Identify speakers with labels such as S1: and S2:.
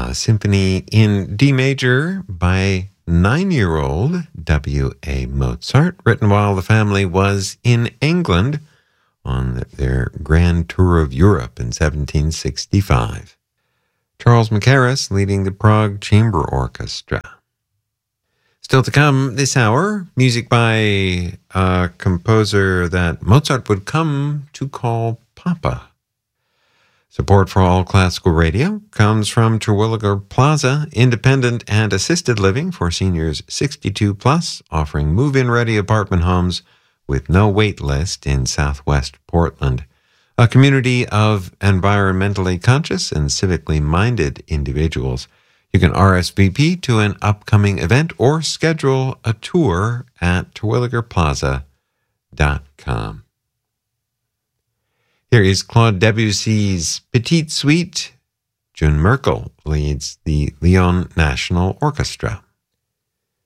S1: Symphony in D major by 9-year-old W.A. Mozart, written while the family was in England on their grand tour of Europe in 1765. Charles Mackerras leading the Prague Chamber Orchestra. Still to come this hour, music by a composer that Mozart would come to call Papa. Support for All Classical Radio comes from Terwilliger Plaza, independent and assisted living for seniors 62 plus, offering move-in ready apartment homes with no wait list in Southwest Portland. A community of environmentally conscious and civically minded individuals. You can RSVP to an upcoming event or schedule a tour at terwilligerplaza.com. Here is Claude Debussy's Petite Suite. June Merkel leads the Lyon National Orchestra.